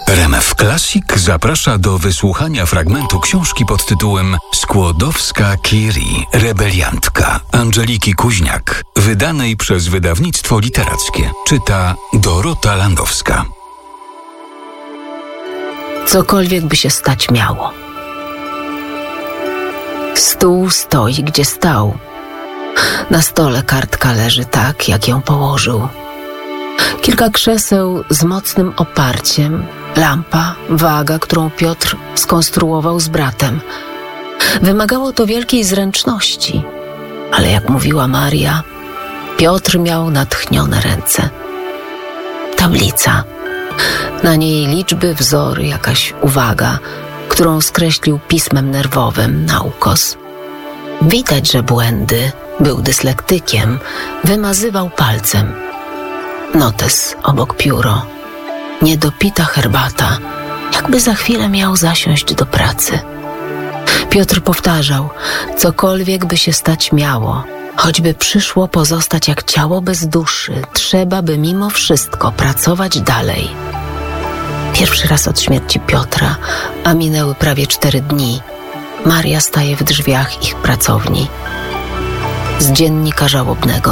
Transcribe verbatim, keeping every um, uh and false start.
R M F Classic zaprasza do wysłuchania fragmentu książki pod tytułem Skłodowska-Curie, rebeliantka Angeliki Kuźniak, wydanej przez wydawnictwo literackie. Czyta Dorota Landowska. Cokolwiek by się stać miało. Stół stoi, gdzie stał. Na stole kartka leży tak, jak ją położył. Kilka krzeseł z mocnym oparciem, lampa, waga, którą Piotr skonstruował z bratem. Wymagało to wielkiej zręczności, ale jak mówiła Maria, Piotr miał natchnione ręce. Tablica. Na niej liczby, wzory, jakaś uwaga, którą skreślił pismem nerwowym na ukos. Widać, że błędy, był dyslektykiem, wymazywał palcem. Notes obok pióro. Niedopita herbata, jakby za chwilę miał zasiąść do pracy. Piotr powtarzał, cokolwiek by się stać miało, choćby przyszło pozostać jak ciało bez duszy, trzeba by mimo wszystko pracować dalej. Pierwszy raz od śmierci Piotra, a minęły prawie cztery dni, Maria staje w drzwiach ich pracowni. Z dziennika żałobnego.